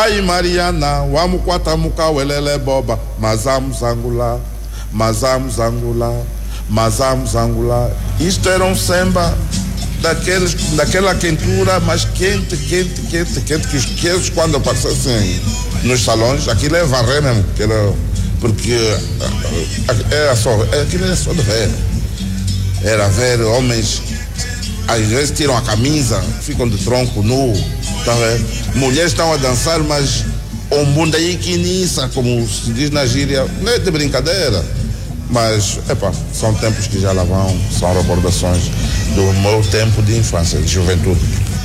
Ai Mariana, wamu kwata muka welele boba, mazamos angular, mazamos angular, mazamos angular. Isto era um samba daquela quentura, mas quente, que os queijos quando aparecessem nos salões, aquilo é varrer mesmo, porque aquilo era só de ver. Era ver homens, às vezes tiram a camisa, ficam de tronco nu, tá vendo? Mulheres estão a dançar, mas o mundo aí quiniça, como se diz na gíria, não é de brincadeira. Mas, são tempos que já lá vão, são recordações do meu tempo de infância, de juventude.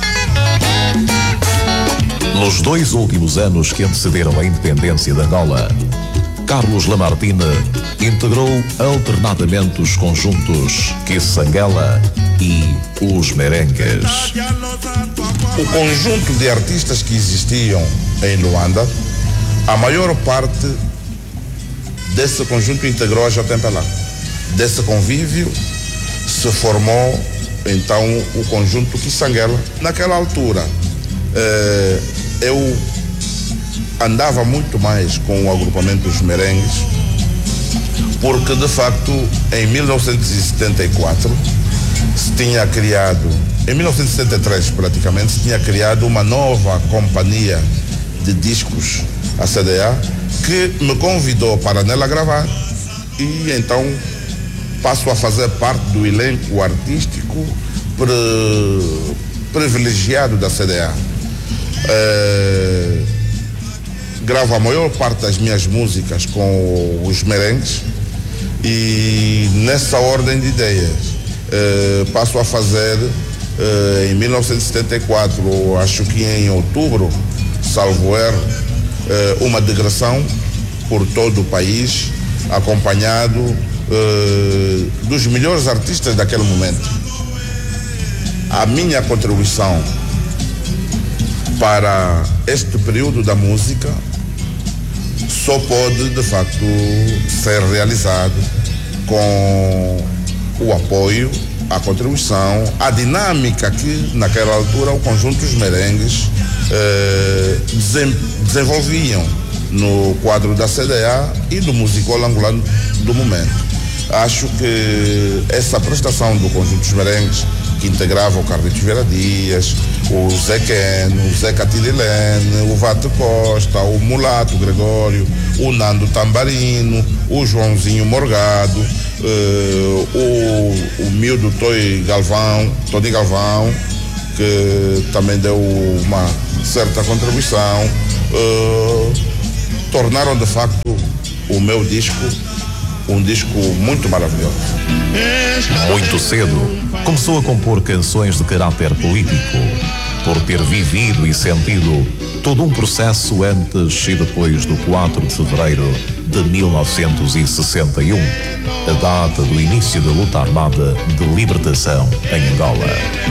Nos 2 últimos anos que antecederam a independência de Angola, Carlos Lamartine integrou alternadamente os conjuntos Kisangela e os Merengues. O conjunto de artistas que existiam em Luanda, a maior parte desse conjunto integrou a JMPLA. Desse convívio se formou então o conjunto Kisangela. Naquela altura eu andava muito mais com o agrupamento dos Merengues, porque de facto em 1974 se tinha criado, em 1973 praticamente, se tinha criado uma nova companhia de discos, a CDA, que me convidou para nela gravar, e então passo a fazer parte do elenco artístico privilegiado da CDA. Gravo a maior parte das minhas músicas com os Merengues, e nessa ordem de ideias passo a fazer em 1974, acho que em outubro, salvo erro, uma digressão por todo o país, acompanhado dos melhores artistas daquele momento. A minha contribuição para este período da música só pode, de facto, ser realizado com o apoio, a contribuição, a dinâmica que, naquela altura, o conjunto dos Merengues desenvolviam no quadro da CDA e do musical angolano do momento. Acho que essa prestação do conjunto dos Merengues, que integrava o Carlitos Vieira Dias, o Zé Queno, o Zé Catililene, o Vate Costa, o Mulato Gregório, o Nando Tambarino, o Joãozinho Morgado, o miúdo Tony Galvão, que também deu uma certa contribuição, tornaram de facto o meu disco um disco muito maravilhoso. Muito cedo, começou a compor canções de caráter político, por ter vivido e sentido todo um processo antes e depois do 4 de fevereiro de 1961, a data do início da luta armada de libertação em Angola.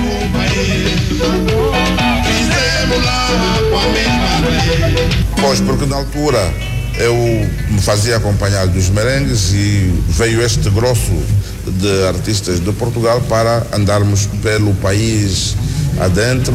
Pois, porque na altura eu me fazia acompanhar dos Merengues e veio este grosso de artistas de Portugal para andarmos pelo país adentro,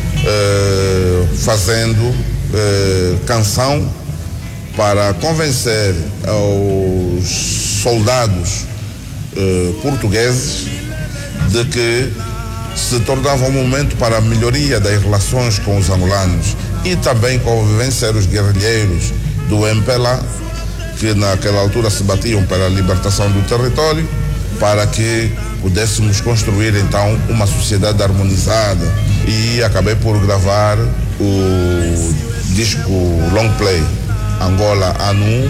fazendo canção para convencer aos soldados portugueses de que se tornava um momento para a melhoria das relações com os angolanos e também convencer os guerrilheiros do MPLA, que naquela altura se batiam pela libertação do território, para que pudéssemos construir então uma sociedade harmonizada. E acabei por gravar o disco long play Angola Anu,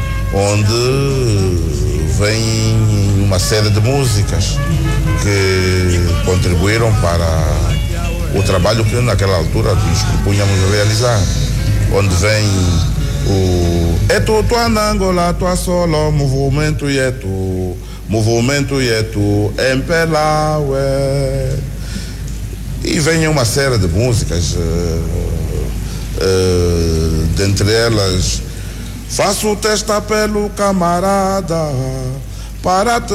onde vem uma série de músicas que contribuíram para o trabalho que naquela altura nos propunhamos realizar, onde vem é tu na Angola, tua solo, movimento e é tu MPLA, ué. E vem uma série de músicas, dentre elas, faço testa pelo camarada, para te